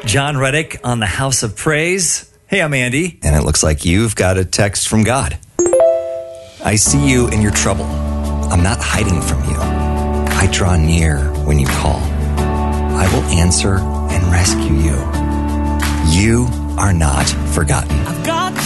John Reddick on the House of Praise. Hey, I'm Andy. And it looks like you've got a text from God. I see you in your trouble. I'm not hiding from you. I draw near when you call. I will answer and rescue you. You are not forgotten.